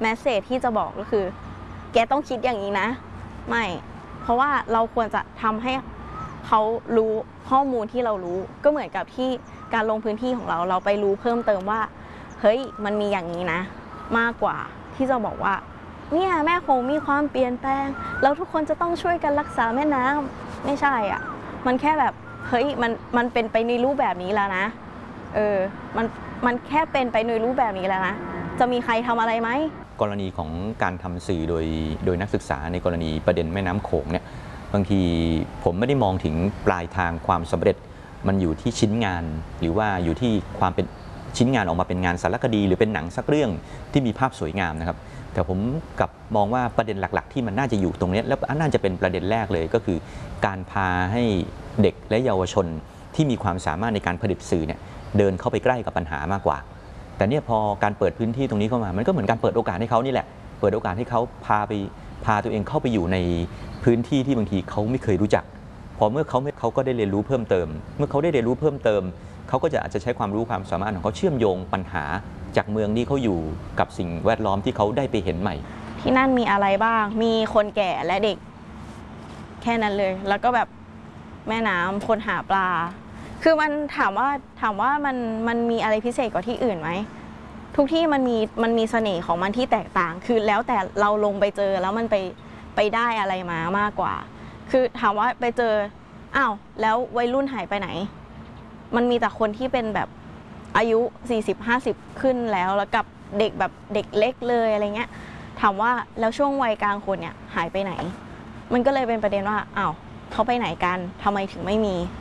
แมสเสจที่จะบอกก็คือแกต้องคิดอย่างนี้นะไม่เพราะว่าเราควรจะทำให้เขารู้ข้อมูลที่เรารู้ก็เหมือนกับที่การลงพื้นที่ของเราไปรู้เพิ่มเติมว่าเฮ้ยมันมีอย่างนี้นะมากกว่าที่จะบอกว่าเนี่ยแม่คงมีความเปลี่ยนแปลงแล้วทุกคนจะต้องช่วยกันรักษาแม่น้ำไม่ใช่อ่ะมันแค่แบบเฮ้ยมันเป็นไปในรูปแบบนี้แล้วนะมันแค่เป็นไปในรูปแบบนี้แล้วนะจะมีใครทำอะไรไหมกรณีของการทำสื่อโดยนักศึกษาในกรณีประเด็นแม่น้ำโขงเนี่ยบางทีผมไม่ได้มองถึงปลายทางความสำเร็จมันอยู่ที่ชิ้นงานหรือว่าอยู่ที่ความเป็นชิ้นงานออกมาเป็นงานสารคดีหรือเป็นหนังสักเรื่องที่มีภาพสวยงามนะครับแต่ผมกลับมองว่าประเด็นหลักๆที่มันน่าจะอยู่ตรงนี้แล้วน่าจะเป็นประเด็นแรกเลยก็คือการพาให้เด็กและเยาวชนที่มีความสามารถในการผลิตสื่อเนี่ยเดินเข้าไปใกล้กับปัญหามากกว่าแต่เนี่ยพอการเปิดพื้นที่ตรงนี้เข้ามามันก็เหมือนการเปิดโอกาสให้เขานี่แหละเปิดโอกาสให้เขาพาตัวเองเข้าไปอยู่ในพื้นที่ที่บางทีเขาไม่เคยรู้จักพอเมื่อเขาก็ได้เรียนรู้เพิ่มเติมเมื่อเขาได้เรียนรู้เพิ่มเติมเขาก็จะอาจจะใช้ความรู้ความสามารถของเขาเชื่อมโยงปัญหาจากเมืองที่เขาอยู่กับสิ่งแวดล้อมที่เขาได้ไปเห็นใหม่ที่นั่นมีอะไรบ้างมีคนแก่และเด็กแค่นั้นเลยแล้วก็แบบแม่น้ำคนหาปลาคือมันถามว่ามันมีอะไรพิเศษกว่าที่อื่นไหมทุกที่มันมีเสน่ห์ของมันที่แตกต่างคือแล้วแต่เราลงไปเจอแล้วมันไปได้อะไรมากกว่าคือถามว่าไปเจออ้าวแล้ววัยรุ่นหายไปไหนมันมีแต่คนที่เป็นแบบอายุ40-50ขึ้นแล้วกับเด็กแบบเด็กเล็กเลยอะไรเงี้ยถามว่าแล้วช่วงวัยกลางคนเนี่ยหายไปไหนมันก็เลยเป็นประเด็นว่าอ้าวเขาไปไหนกันทำไมถึงไม่มี